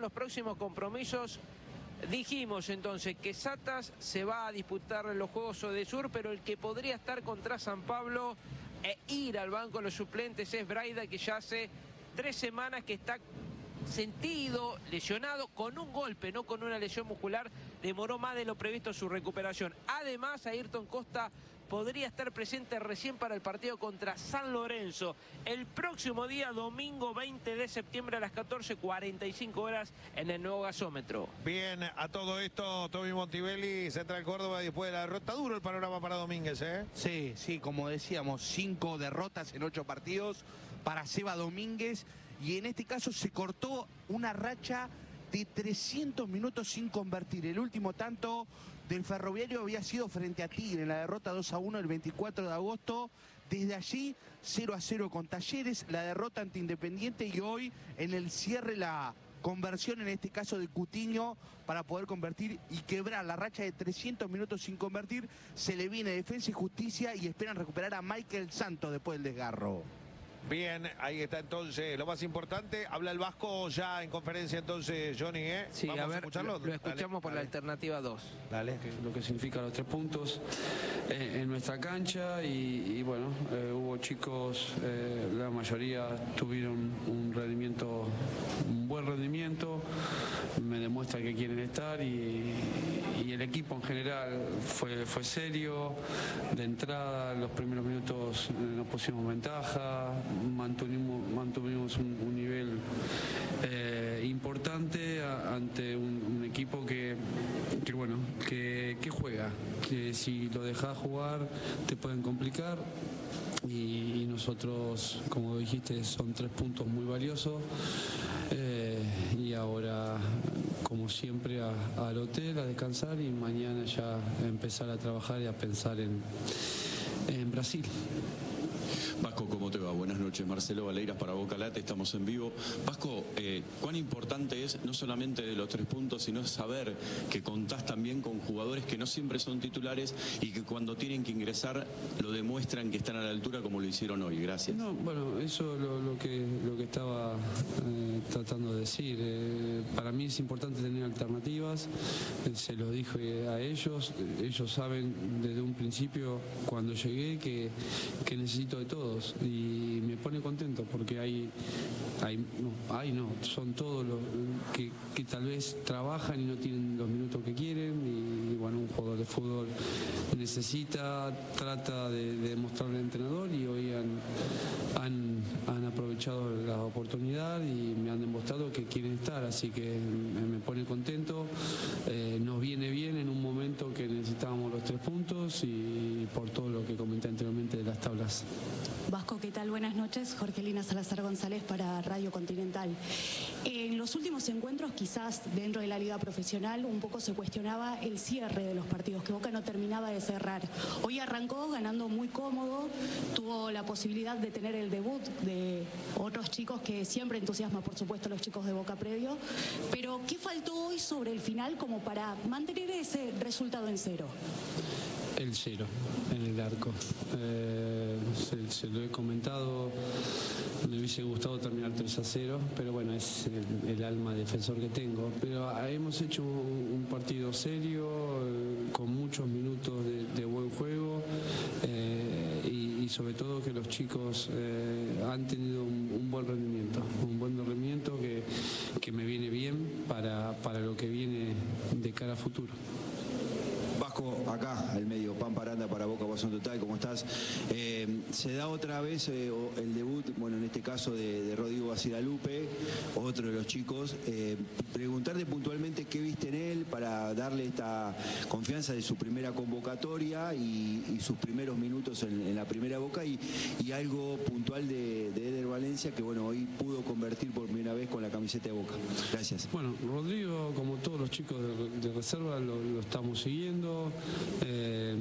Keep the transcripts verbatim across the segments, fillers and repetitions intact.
los próximos compromisos. Dijimos entonces que Satas se va a disputar los Juegos Odesur, pero el que podría estar contra San Pablo e ir al banco de los suplentes es Braida, que ya hace tres semanas que está sentido, lesionado, con un golpe, no con una lesión muscular. Demoró más de lo previsto su recuperación. Además, Ayrton Costa podría estar presente recién para el partido contra San Lorenzo el próximo día, domingo veinte de septiembre a las catorce cuarenta y cinco horas en el nuevo gasómetro. Bien, a todo esto, Tommy Montibelli, Central Córdoba, después de la derrota. Duro el panorama para Domínguez, ¿eh? Sí, sí, como decíamos, cinco derrotas en ocho partidos para Seba Domínguez. Y en este caso se cortó una racha de trescientos minutos sin convertir. El último tanto del Ferroviario había sido frente a Tigre en la derrota dos a uno el veinticuatro de agosto. Desde allí cero a cero con Talleres, la derrota ante Independiente, y hoy en el cierre la conversión, en este caso de Coutinho, para poder convertir y quebrar la racha de trescientos minutos sin convertir. Se le viene Defensa y Justicia y esperan recuperar a Michael Santos después del desgarro. Bien, ahí está entonces lo más importante. Habla el Vasco ya en conferencia entonces, Johnny, ¿eh? Sí, Vamos a ver, a escucharlo. lo, lo escuchamos Dale, por dale. la alternativa dos. Dale. Que, lo que significa los tres puntos eh, en nuestra cancha y, y bueno, eh, hubo chicos, eh, la mayoría tuvieron un rendimiento, un buen rendimiento, me demuestra que quieren estar, y, y el equipo en general fue, fue serio. De entrada, en los primeros minutos eh, nos pusimos ventaja, mantuvimos, mantuvimos un, un nivel eh, importante a, ante un, un equipo que, que bueno, que, que juega, que si lo dejas jugar te pueden complicar. Y, y nosotros, como dijiste, son tres puntos muy valiosos. Eh, y ahora, como siempre, a, al hotel, a descansar, y mañana ya empezar a trabajar y a pensar en, en Brasil. Vasco, ¿cómo te va? Buenas noches. Marcelo Valeiras para Boca Late, estamos en vivo. Vasco, eh, ¿cuán importante es no solamente de los tres puntos, sino saber que contás también con jugadores que no siempre son titulares y que cuando tienen que ingresar lo demuestran que están a la altura, como lo hicieron hoy? Gracias. No, bueno, eso es lo, lo, que, lo que estaba eh, tratando de decir. Eh, para mí es importante tener alternativas, eh, se lo dije a ellos, ellos saben desde un principio cuando llegué que, que necesito de todos, y me pone contento porque hay, hay, no, hay no, son todos los que, que tal vez trabajan y no tienen los minutos que quieren, y, y bueno, un jugador de fútbol necesita, trata de, de demostrarle al entrenador, y hoy han, han, han aprovechado la oportunidad y me han demostrado que quieren estar, así que me, me pone contento. Eh, nos viene bien en un momento que necesitábamos los tres puntos, y por todo lo que comenté anteriormente de las tablas. Vasco, ¿qué tal? Buenas noches. Jorgelina Salazar González para Radio Continental. En los últimos encuentros, quizás dentro de la liga profesional, un poco se cuestionaba el cierre de los partidos, que Boca no terminaba de cerrar. Hoy arrancó ganando muy cómodo, tuvo la posibilidad de tener el debut de otros chicos que siempre entusiasma, por supuesto, los chicos de Boca previo. Pero, ¿qué faltó hoy sobre el final como para mantener ese resultado en cero? El cero en el arco. Eh, se, se lo he comentado, me hubiese gustado terminar tres a cero, pero bueno, es el, el alma defensor que tengo. Pero hemos hecho un, un partido serio, eh, con muchos minutos de, de buen juego, eh, y, y sobre todo que los chicos eh, han tenido un, un buen rendimiento, un buen rendimiento que, que me viene bien para, para lo que viene de cara a futuro. Vasco, acá, al medio, Pampa Aranda para Boca Guasón Total, ¿cómo estás? Eh, se da otra vez eh, el debut, bueno, en este caso de, de Rodrigo Baciralupe, otro de los chicos. Eh, preguntarte puntualmente qué viste en él para darle esta confianza de su primera convocatoria y, y sus primeros minutos en, en la primera Boca, y, y algo puntual de, de Eder Valencia, que bueno, hoy pudo convertir por primera vez con la camiseta de Boca. Gracias. Bueno, Rodrigo, como todos los chicos de, de reserva, lo, lo estamos siguiendo. Eh,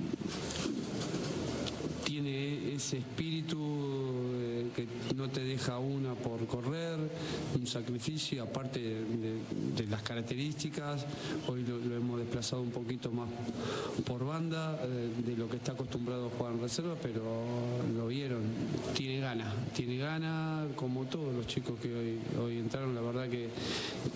tiene ese espíritu eh, que no te deja una por correr, un sacrificio, aparte de, de, de las características. Hoy lo, lo hemos desplazado un poquito más por banda eh, de lo que está acostumbrado a jugar en reserva, pero lo vieron, tiene ganas, tiene ganas como todos los chicos que hoy, hoy entraron, la verdad que